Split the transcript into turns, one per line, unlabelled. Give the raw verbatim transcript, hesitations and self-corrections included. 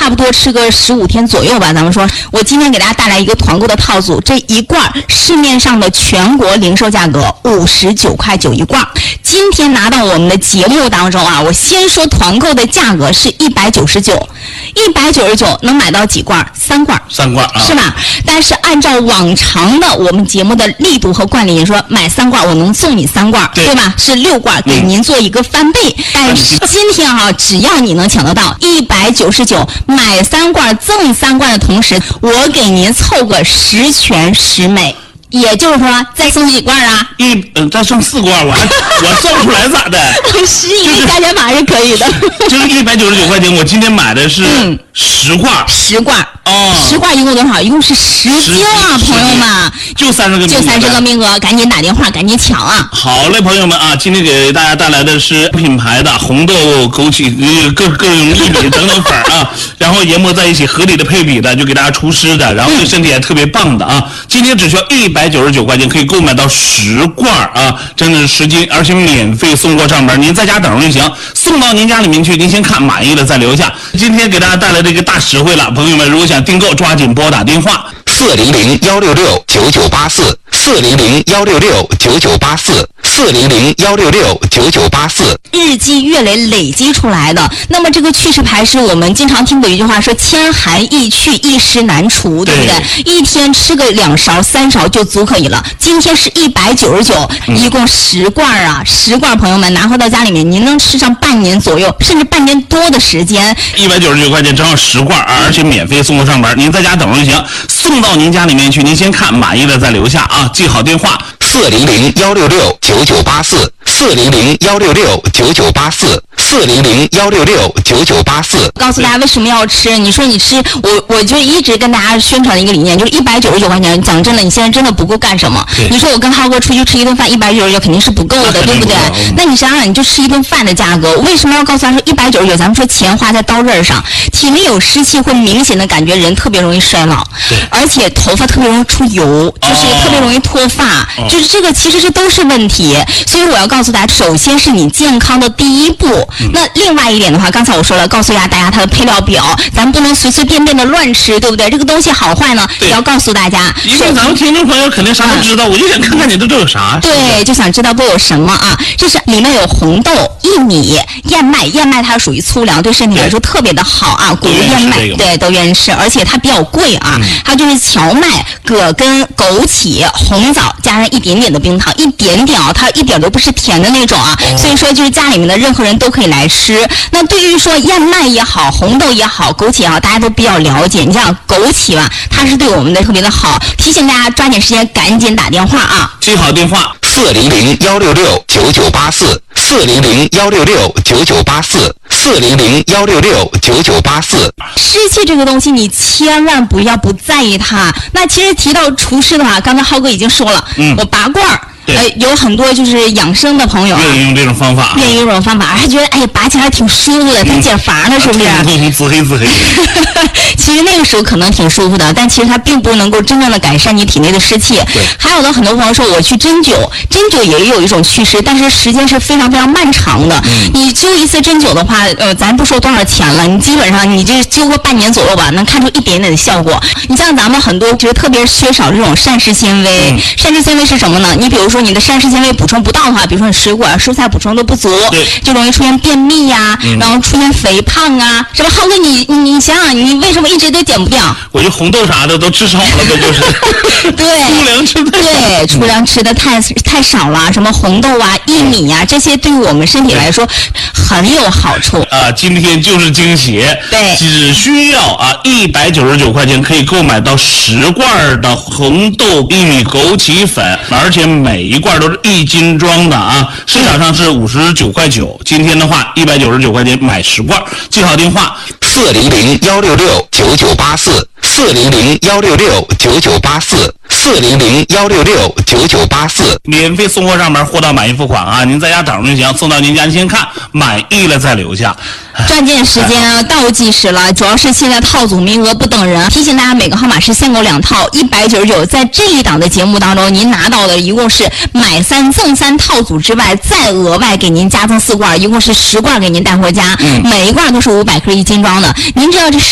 差不多吃个十五天左右吧。咱们说，我今天给大家带来一个团购的套组，这一罐市面上的全国零售价格五十九块九一罐，今天拿到我们的节目当中啊，我先说团购的价格是一百九十九，一百九十九能买到几罐？三罐，
三罐啊，
是吧？但是按照往常的我们节目的力度和惯例，说买三罐我能送你三罐， 对, 对吧？是六罐，给您做一个翻倍。嗯、但是今天啊，只要你能抢得到一百九十九，买三罐赠三罐的同时，我给您凑个十全十美。也就是说，再送几罐啊？
一嗯、呃，再送四罐，我还我算不出来咋的？
十一个加减法是可以的。
就是一百九十九块钱，我今天买的是十罐，
嗯、十罐
哦，
十罐一共多少？一共是十斤啊，朋友们，
就三十个名额，
就三十个名额，赶紧打电话，赶紧抢啊！
好嘞，朋友们啊，今天给大家带来的是品牌的红豆、枸杞、各各种玉米等等粉啊，然后研磨在一起，合理的配比的，就给大家除湿的，然后对身体还特别棒的啊！今天只需要一百。一百九十九块钱可以购买到十罐啊，真的是十斤，而且免费送货上门，您在家等着就行，送到您家里面去，您先看满意了再留下。今天给大家带来这个大实惠了，朋友们如果想订购，抓紧拨打电话
四零零幺六六九九八四四零零幺六六九九八四四零零幺六六九九八四，
日积月累累积出来的。那么这个祛湿牌是我们经常听过一句话说，千寒易去，一湿难除，对不对？一天吃个两勺三勺就足可以了。今天是一百九十九，一共十罐啊，十罐朋友们拿回到家里面，您能吃上半年左右，甚至半年多的时间。
一百九十九块钱正好十罐，而且免费送货上门，您在家等着就行，送到您家里面去，您先看满意了再留下啊，记好电话。
四零零幺六六九九八四四零零幺六六九九八四四零零幺六六九九八四。
告诉大家为什么要吃？你说你吃，我我就一直跟大家宣传的一个理念，就是一百九十九块钱，讲真的，你现在真的不够干什么？你说我跟浩哥出去吃一顿饭，一百九十九肯定是不够的，对不对？那你想想，你就吃一顿饭的价格，为什么要告诉他说一百九十九？咱们说钱花在刀刃上，体内有湿气会明显的感觉人特别容易衰老，而且头发特别容易出油，就是特别容易脱发，哦、就是这个其实这都是问题。所以我要告诉大家，首先是你健康的第一步。嗯、那另外一点的话，刚才我说了，告诉一下大家它的配料表，咱不能随随便便的乱吃，对不对？这个东西好坏呢，也要告诉大家。
因为咱们听众朋友肯定啥都知道，嗯、我就想看看你这都有啥。
对，就想知道都有什么啊？这是里面有红豆、薏米、燕麦，燕麦它属于粗粮，对身体来说特别的好啊。谷物燕麦，对，都愿意吃，而且它比较贵啊。嗯、还有就是荞麦、葛根、枸杞、红枣，加上一点点的冰糖，一点点啊，它一点都不是甜的那种啊。哦、所以说，就是家里面的任何人都可以来吃。那对于说燕麦也好，红豆也好，枸杞也好，大家都比较了解。你像枸杞吧，它是对我们的特别的好。提醒大家抓紧时间，赶紧打电话啊！
记好电话：
四零零幺六六九九八四四零零幺六六九九八四四零零幺六六九九八四。
湿气这个东西，你千万不要不在意它。那其实提到除湿的话，刚才浩哥已经说了，嗯，我拔罐儿。呃，有很多就是养生的朋友啊，
愿意用这种方法，
愿意用这种方法，还觉得哎呀拔起来挺舒服的，挺解乏呢，是不是？
嗯，自黑自黑。
其实那个时候可能挺舒服的，但其实它并不能够真正的改善你体内的湿气。
对。
还有的很多朋友说我去针灸，针灸也有一种祛湿，但是时间是非常非常漫长的。嗯。你灸一次针灸的话，呃，咱不说多少钱了，你基本上你就灸个半年左右吧，能看出一点点的效果。你像咱们很多就是特别缺少这种膳食纤维，嗯、膳食纤维是什么呢？你比如说。你的膳食纤维补充不到的话，比如说你水果、蔬菜补充都不足，就容易出现便秘呀、啊，嗯、然后出现肥胖啊，是吧？浩哥，你你你想想，你为什么一直都减不掉？
我就红豆啥的都吃少了，这就是。
对，
粗粮吃的
对，粗粮吃的太太少了，什么红豆啊、薏米啊，这些对于我们身体来说很有好处
啊。今天就是惊喜，
对，
只需要啊一百九十九块钱可以购买到十罐的红豆、薏米、枸杞粉，而且每一罐都是一斤装的啊，市场上是五十九块九，今天的话一百九十九块钱买十罐，记好电话：
四零零幺六六九九八四四零零幺六六九九八四四零零幺六六九九八四，
免费送货上门，货到满意付款啊！您在家等着就行，送到您家您先看，满意了再留下。
抓紧时间啊，倒计时了，主要是现在套组名额不等人，提醒大家每个号码是限购两套，一百九十九。在这一档的节目当中，您拿到的一共是买三赠三套组之外，再额外给您加赠四罐，一共是十罐给您带回家，嗯、每一罐都是五百克一斤装的。您知道这